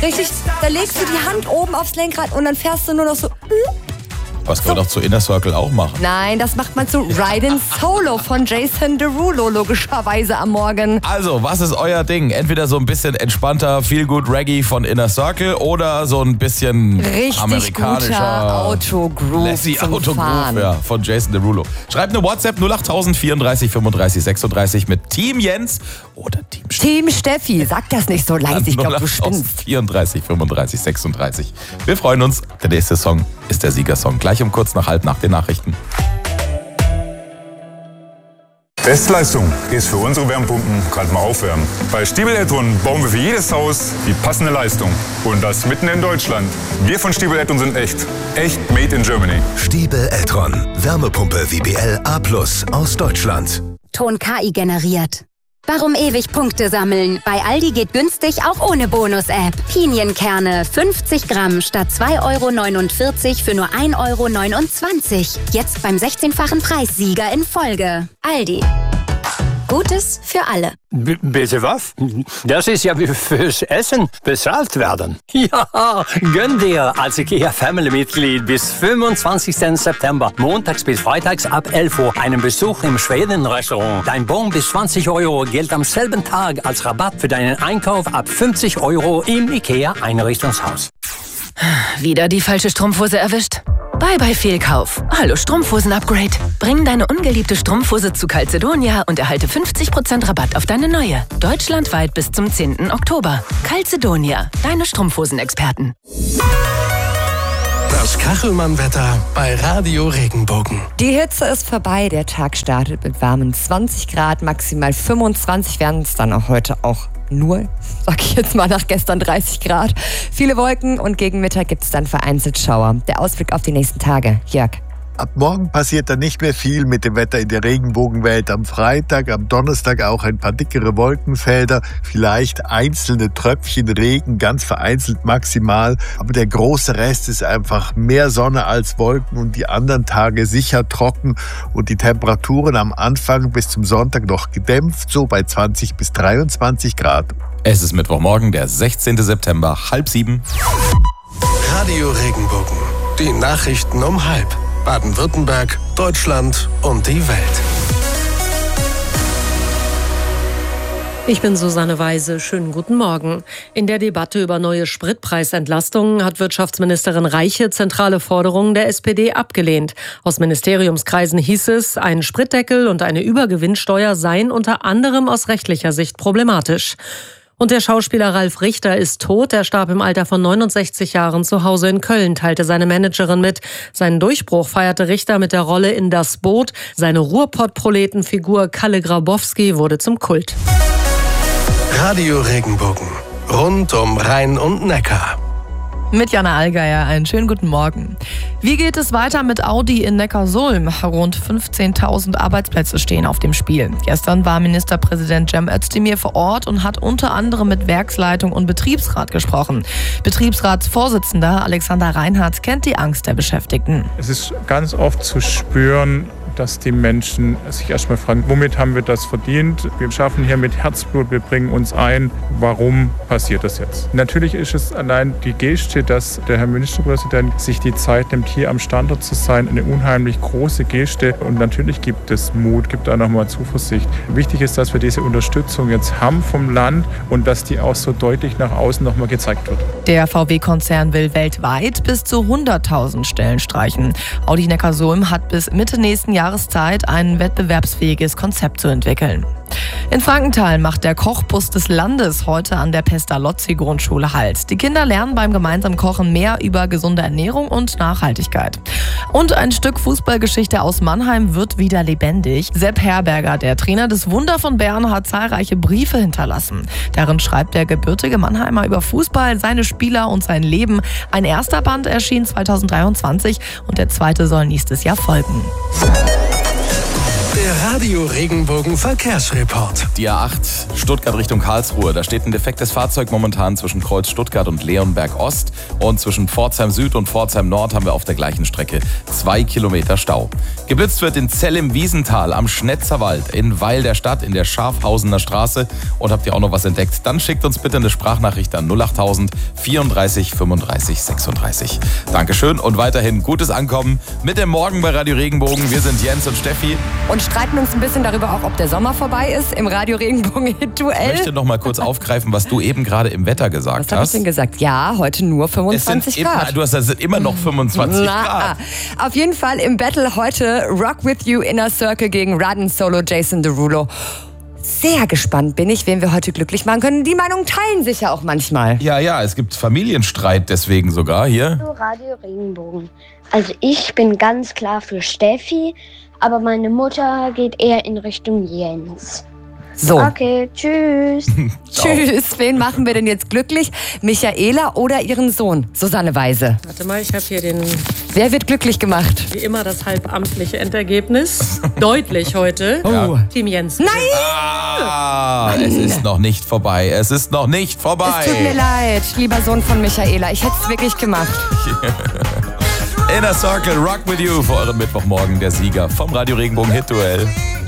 Richtig, da legst du die Hand oben aufs Lenkrad und dann fährst du nur noch so. Was können wir doch zu Inner Circle auch machen. Nein, das macht man zu Ride Solo von Jason Derulo logischerweise am Morgen. Also, was ist euer Ding? Entweder so ein bisschen entspannter Feel-Good Reggae von Inner Circle oder so ein bisschen richtig amerikanischer Autogroove Lassie zum Fahren. Ja, von Jason Derulo. Schreibt eine WhatsApp 08000 34 35 36 mit Team Jens oder Team Steffi. Team Steffi, sag das nicht so leise, ich glaube, du spinnst. 34 35 36. Wir freuen uns. Der nächste Song ist der Siegersong. Gleich um kurz nach 6:30 nach den Nachrichten. Bestleistung ist für unsere Wärmepumpen gerade mal aufwärmen. Bei Stiebel Eltron bauen wir für jedes Haus die passende Leistung. Und das mitten in Deutschland. Wir von Stiebel Eltron sind echt. Echt made in Germany. Stiebel Eltron. Wärmepumpe WBL A+ aus Deutschland. Ton KI generiert. Warum ewig Punkte sammeln? Bei Aldi geht günstig auch ohne Bonus-App. Pinienkerne 50 Gramm statt 2,49 € für nur 1,29 €. Jetzt beim 16-fachen Preissieger in Folge. Aldi. Gutes für alle. Bitte was? Das ist ja wie fürs Essen bezahlt werden. Ja, gönn dir als IKEA-Family-Mitglied bis 25. September, montags bis freitags ab 11 Uhr, einen Besuch im Schweden-Restaurant. Dein Bon bis 20 € gilt am selben Tag als Rabatt für deinen Einkauf ab 50 € im IKEA-Einrichtungshaus. Wieder die falsche Strumpfhose erwischt? Bye Fehlkauf. Hallo Strumpfhosen-Upgrade. Bring deine ungeliebte Strumpfhose zu Calzedonia und erhalte 50% Rabatt auf deine neue. Deutschlandweit bis zum 10. Oktober. Calzedonia, deine Strumpfhosenexperten. Das Kachelmann-Wetter bei Radio Regenbogen. Die Hitze ist vorbei, der Tag startet mit warmen 20 Grad, maximal 25 werden es dann auch heute auch nur, sag ich jetzt mal, nach gestern 30 Grad. Viele Wolken und gegen Mittag gibt es dann vereinzelt Schauer. Der Ausblick auf die nächsten Tage. Jörg. Ab morgen passiert dann nicht mehr viel mit dem Wetter in der Regenbogenwelt. Am Freitag, am Donnerstag auch ein paar dickere Wolkenfelder, vielleicht einzelne Tröpfchen Regen, ganz vereinzelt maximal. Aber der große Rest ist einfach mehr Sonne als Wolken und die anderen Tage sicher trocken und die Temperaturen am Anfang bis zum Sonntag noch gedämpft, so bei 20 bis 23 Grad. Es ist Mittwochmorgen, der 16. September, 6:30. Radio Regenbogen. Die Nachrichten um 6:30. Baden-Württemberg, Deutschland und die Welt. Ich bin Susanne Weise. Schönen guten Morgen. In der Debatte über neue Spritpreisentlastungen hat Wirtschaftsministerin Reiche zentrale Forderungen der SPD abgelehnt. Aus Ministeriumskreisen hieß es, ein Spritdeckel und eine Übergewinnsteuer seien unter anderem aus rechtlicher Sicht problematisch. Und der Schauspieler Ralf Richter ist tot. Er starb im Alter von 69 Jahren zu Hause in Köln, teilte seine Managerin mit. Seinen Durchbruch feierte Richter mit der Rolle in Das Boot. Seine Ruhrpott-Proletenfigur Kalle Grabowski wurde zum Kult. Radio Regenbogen. Rund um Rhein und Neckar. Mit Jana Allgeier einen schönen guten Morgen. Wie geht es weiter mit Audi in Neckarsulm? Rund 15.000 Arbeitsplätze stehen auf dem Spiel. Gestern war Ministerpräsident Cem Özdemir vor Ort und hat unter anderem mit Werksleitung und Betriebsrat gesprochen. Betriebsratsvorsitzender Alexander Reinhardt kennt die Angst der Beschäftigten. Es ist ganz oft zu spüren, dass die Menschen sich erstmal fragen, womit haben wir das verdient? Wir schaffen hier mit Herzblut, wir bringen uns ein. Warum passiert das jetzt? Natürlich ist es allein die Geste, dass der Herr Ministerpräsident sich die Zeit nimmt, hier am Standort zu sein, eine unheimlich große Geste. Und natürlich gibt es Mut, gibt auch nochmal Zuversicht. Wichtig ist, dass wir diese Unterstützung jetzt haben vom Land und dass die auch so deutlich nach außen nochmal gezeigt wird. Der VW-Konzern will weltweit bis zu 100.000 Stellen streichen. Audi Neckarsulm hat bis Mitte nächsten Jahreszeit ein wettbewerbsfähiges Konzept zu entwickeln. In Frankenthal macht der Kochbus des Landes heute an der Pestalozzi-Grundschule Halt. Die Kinder lernen beim gemeinsamen Kochen mehr über gesunde Ernährung und Nachhaltigkeit. Und ein Stück Fußballgeschichte aus Mannheim wird wieder lebendig. Sepp Herberger, der Trainer des Wunder von Bern, hat zahlreiche Briefe hinterlassen. Darin schreibt der gebürtige Mannheimer über Fußball, seine Spieler und sein Leben. Ein erster Band erschien 2023 und der zweite soll nächstes Jahr folgen. Der Radio Regenbogen Verkehrsreport. Die A8 Stuttgart Richtung Karlsruhe. Da steht ein defektes Fahrzeug momentan zwischen Kreuz Stuttgart und Leonberg Ost. Und zwischen Pforzheim Süd und Pforzheim Nord haben wir auf der gleichen Strecke 2 Kilometer Stau. Geblitzt wird in Zell im Wiesental, am Schnetzerwald, in Weil der Stadt, in der Schafhausener Straße. Und habt ihr auch noch was entdeckt? Dann schickt uns bitte eine Sprachnachricht an 08000 34 35 36. Dankeschön und weiterhin gutes Ankommen mit dem Morgen bei Radio Regenbogen. Wir sind Jens und Steffi. Und streiten uns ein bisschen darüber auch, ob der Sommer vorbei ist im Radio Regenbogen Duell. Ich möchte noch mal kurz aufgreifen, was du eben gerade im Wetter gesagt hast. Was habe ich denn gesagt? Ja, heute nur 25 Grad. Du hast gesagt, es sind immer noch 25 Grad. Auf jeden Fall im Battle heute Rock With You Inner Circle gegen Radin Solo Jason Derulo. Sehr gespannt bin ich, wen wir heute glücklich machen können. Die Meinungen teilen sich ja auch manchmal. Ja, es gibt Familienstreit deswegen sogar hier. Radio Regenbogen. Also ich bin ganz klar für Steffi, aber meine Mutter geht eher in Richtung Jens. So. Okay, tschüss. Tschüss. Wen machen wir denn jetzt glücklich? Michaela oder ihren Sohn, Susanne Weise? Warte mal, ich habe hier Wer wird glücklich gemacht? wie immer das halbamtliche Endergebnis. Deutlich heute. Oh. Team Jens. Nein! Es ist noch nicht vorbei. Es ist noch nicht vorbei. Es tut mir leid, lieber Sohn von Michaela. Ich hätte es wirklich gemacht. Inner Circle, Rock With You für euren Mittwochmorgen. Der Sieger vom Radio Regenbogen Hit Duell.